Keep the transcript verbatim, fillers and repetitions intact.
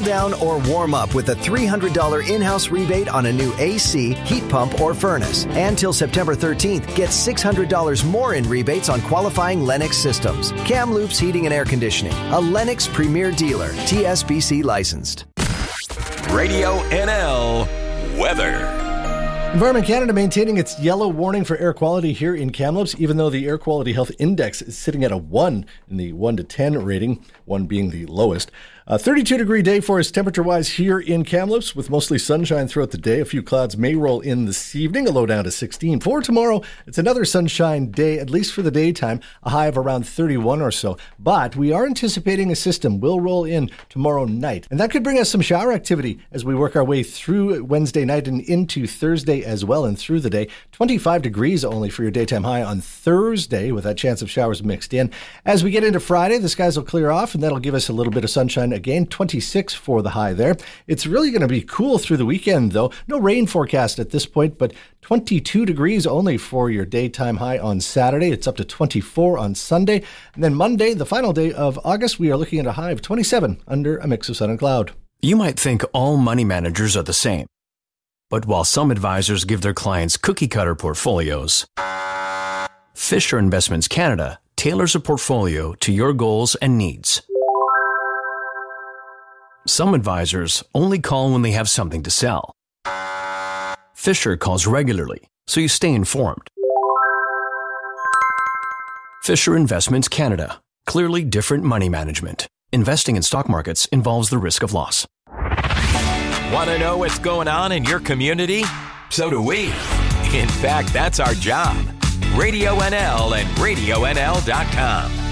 down, or warm up with a three hundred dollars in-house rebate on a new A C, heat pump, or furnace. And till September thirteenth, get six hundred dollars more in rebates on qualifying Lennox systems. Kamloops Heating and Air Conditioning, a Lennox Premier Dealer, T S B C licensed. Radio N L weather. Environment Canada maintaining its yellow warning for air quality here in Kamloops, even though the Air Quality Health Index is sitting at a one in the one to ten rating, one being the lowest. A thirty-two degree day for us temperature-wise here in Kamloops, with mostly sunshine throughout the day. A few clouds may roll in this evening, a low down to sixteen. For tomorrow, it's another sunshine day, at least for the daytime, a high of around thirty-one or so. But we are anticipating a system will roll in tomorrow night, and that could bring us some shower activity as we work our way through Wednesday night and into Thursday as well, and through the day. twenty-five degrees only for your daytime high on Thursday, with that chance of showers mixed in. As we get into Friday, the skies will clear off, and that'll give us a little bit of sunshine again. twenty-six for the high there. It's really going to be cool through the weekend, though. No rain forecast at this point, but twenty-two degrees only for your daytime high on Saturday. It's up to twenty-four on Sunday. And then Monday, the final day of August, we are looking at a high of twenty-seven under a mix of sun and cloud. You might think all money managers are the same. But while some advisors give their clients cookie-cutter portfolios, Fisher Investments Canada tailors a portfolio to your goals and needs. Some advisors only call when they have something to sell. Fisher calls regularly, so you stay informed. Fisher Investments Canada. Clearly different money management. Investing in stock markets involves the risk of loss. Want to know what's going on in your community? So do we. In fact, that's our job. Radio N L and radio N L dot com.